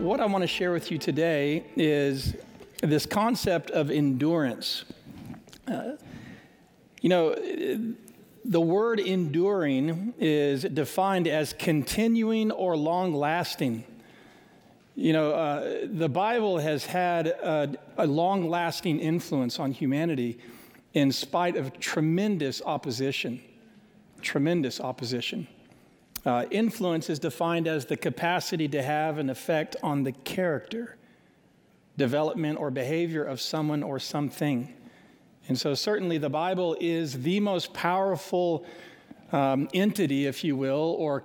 what I want to share with you today is this concept of endurance. The word enduring is defined as continuing or long-lasting. The Bible has had a long-lasting influence on humanity in spite of tremendous opposition. Influence is defined as the capacity to have an effect on the character, development, or behavior of someone or something. And so certainly the Bible is the most powerful entity, if you will, or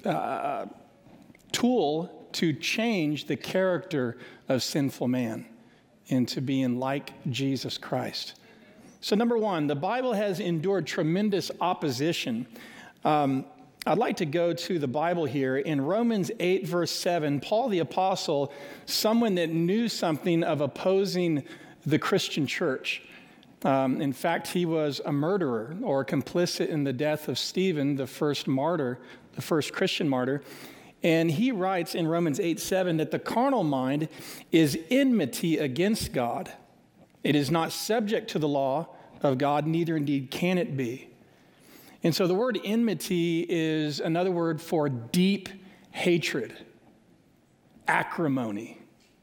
tool to change the character of sinful man into being like Jesus Christ. So number one, the Bible has endured tremendous opposition. I'd like to go to the Bible here. In Romans 8, verse 7, Paul the Apostle, someone that knew something of opposing the Christian church. In fact, he was a murderer or complicit in the death of Stephen, the first martyr, the first Christian martyr. And he writes in Romans 8:7 that the carnal mind is enmity against God. It is not subject to the law of God, neither indeed can it be. And so the word enmity is another word for deep hatred, acrimony,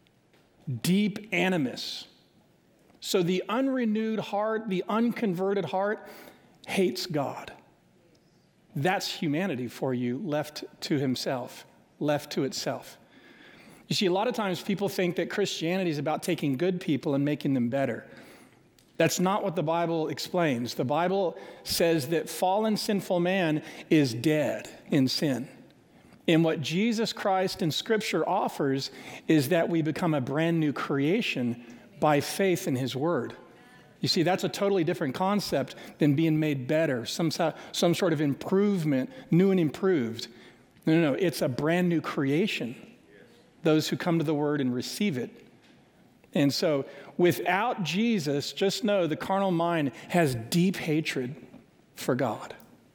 deep animus. So the unrenewed heart, the unconverted heart, hates God. That's humanity for you, left to himself, left to itself. You see, a lot of times people think that Christianity is about taking good people and making them better. That's not what the Bible explains. The Bible says that fallen sinful man is dead in sin. And what Jesus Christ in Scripture offers is that we become a brand new creation by faith in his word. You see, that's a totally different concept than being made better, some sort of improvement, new and improved. No, it's a brand new creation. Those who come to the word and receive it. And so without Jesus, just know the carnal mind has deep hatred for God.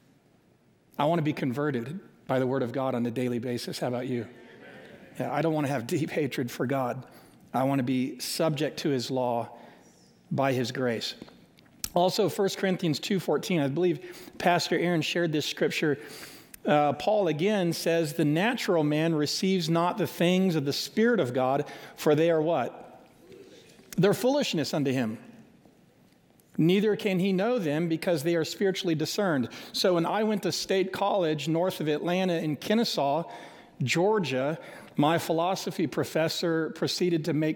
I want to be converted by the word of God on a daily basis. How about you? Yeah, I don't want to have deep hatred for God. I want to be subject to his law by his grace. Also, 1 Corinthians 2:14, I believe Pastor Aaron shared this scripture. Paul again says, the natural man receives not the things of the Spirit of God, for they are what? They're foolishness unto him. Neither can he know them because they are spiritually discerned. So when I went to State College north of Atlanta in Kennesaw, Georgia, my philosophy professor proceeded to make